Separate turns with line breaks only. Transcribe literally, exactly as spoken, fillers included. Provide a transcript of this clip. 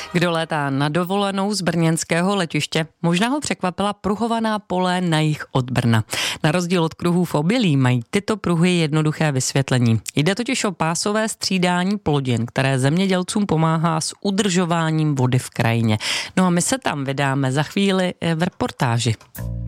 Kdo létá na dovolenou z brněnského letiště, možná ho překvapila pruhovaná pole na jih od Brna. Na rozdíl od kruhů v obilí mají tyto pruhy jednoduché vysvětlení. Jde totiž o pásové střídání plodin, které zemědělcům pomáhá s udržováním vody v krajině. No a my se tam vydáme za chvíli v reportáži.